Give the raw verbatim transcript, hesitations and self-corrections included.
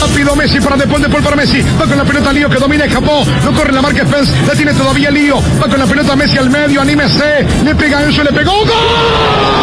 rápido Messi para De Paul, De Paul para Messi, va con la pelota Lío que domina, escapó, no corre la marca Spence, la tiene todavía Lío, va con la pelota Messi al medio, anímese, le pega Enzo, le pegó, ¡gol!